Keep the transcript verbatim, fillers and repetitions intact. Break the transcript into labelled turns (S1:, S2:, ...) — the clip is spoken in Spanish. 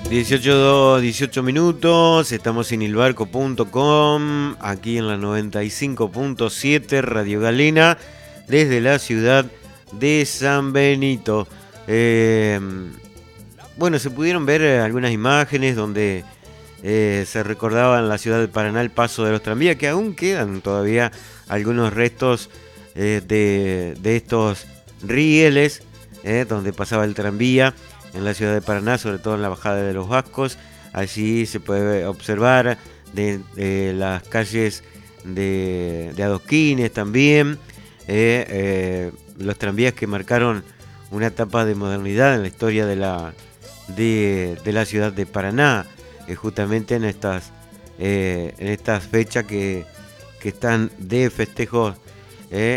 S1: dieciocho, dieciocho minutos, estamos en ilbarco punto com, aquí en la noventa y cinco punto siete Radio Galena, desde la ciudad de San Benito. Eh, bueno, se pudieron ver algunas imágenes donde eh, se recordaba en la ciudad de Paraná el paso de los tranvías, que aún quedan todavía algunos restos eh, de, de estos rieles eh, donde pasaba el tranvía en la ciudad de Paraná, sobre todo en la bajada de los Vascos. Allí se puede observar de, de las calles de, de adoquines también, eh, eh, los tranvías que marcaron una etapa de modernidad en la historia de la, de, de la ciudad de Paraná, eh, justamente en estas, eh, en estas fechas que, que están de festejos